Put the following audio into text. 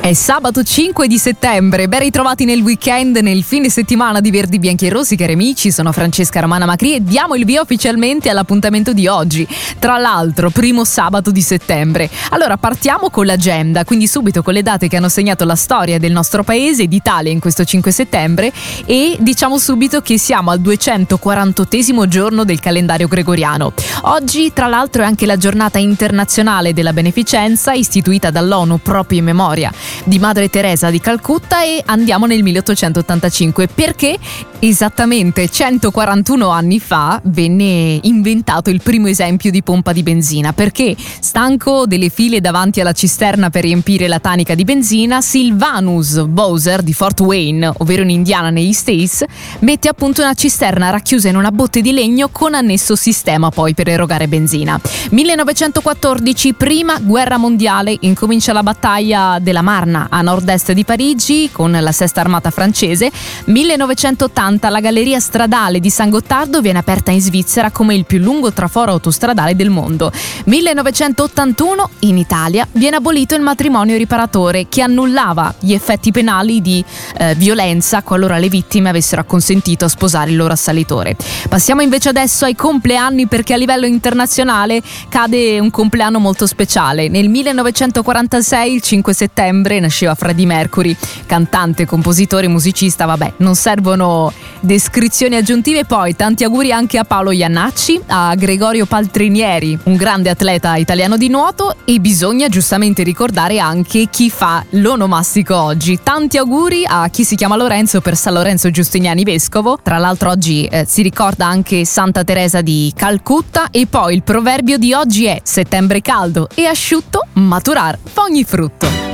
È sabato 5 di settembre, ben ritrovati nel weekend, nel fine settimana di Verdi, Bianchi e Rossi, cari amici. Sono Francesca Romana Macri e diamo il via ufficialmente all'appuntamento di oggi, tra l'altro primo sabato di settembre. Allora partiamo con l'agenda, quindi subito con le date che hanno segnato la storia del nostro paese, d'Italia in questo 5 settembre, e diciamo subito che siamo al 248esimo giorno del calendario gregoriano. Oggi tra l'altro è anche la giornata internazionale della beneficenza, istituita dall'ONU proprio in memoria di Madre Teresa di Calcutta, e andiamo nel 1885 perché esattamente 141 anni fa venne inventato il primo esempio di pompa di benzina, perché stanco delle file davanti alla cisterna per riempire la tanica di benzina, Sylvanus Bowser di Fort Wayne, ovvero in Indiana negli States, mette appunto una cisterna racchiusa in una botte di legno con annesso sistema poi per erogare benzina. 1914, prima guerra mondiale, incomincia la battaglia della Marne a nord-est di Parigi con la Sesta Armata francese. 1980 la galleria stradale di San Gottardo viene aperta in Svizzera come il più lungo traforo autostradale del mondo. 1981 in Italia viene abolito il matrimonio riparatore, che annullava gli effetti penali di violenza qualora le vittime avessero acconsentito a sposare il loro assalitore. Passiamo invece adesso ai compleanni, perché a livello internazionale cade un compleanno molto speciale. Nel 1946, il 5 settembre, nasceva Freddie Mercury, cantante, compositore, musicista, vabbè, non servono descrizioni aggiuntive. Poi tanti auguri anche a Paolo Iannacci, a Gregorio Paltrinieri, un grande atleta italiano di nuoto, e bisogna giustamente ricordare anche chi fa l'onomastico oggi. Tanti auguri a chi si chiama Lorenzo per San Lorenzo Giustiniani Vescovo. Tra l'altro oggi si ricorda anche Santa Teresa di Calcutta, e poi il proverbio di oggi è: settembre caldo e asciutto, maturar fa ogni frutto.